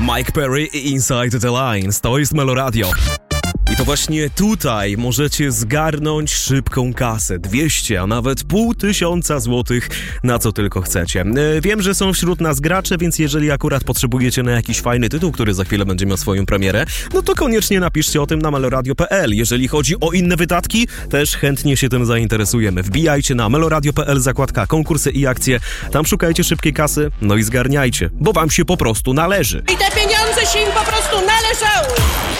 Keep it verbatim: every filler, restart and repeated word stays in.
Mike Perry i Inside the Lines. To jest Meloradio. I to właśnie tutaj możecie zgarnąć szybką kasę. dwieście, a nawet pół tysiąca złotych, na co tylko chcecie. Wiem, że są wśród nas gracze, więc jeżeli akurat potrzebujecie na jakiś fajny tytuł, który za chwilę będzie miał swoją premierę, no to koniecznie napiszcie o tym na meloradio kropka p l. Jeżeli chodzi o inne wydatki, też chętnie się tym zainteresujemy. Wbijajcie na meloradio kropka p l, zakładka konkursy i akcje. Tam szukajcie szybkiej kasy, no i zgarniajcie, bo wam się po prostu należy. I te pieniądze się im po prostu należały.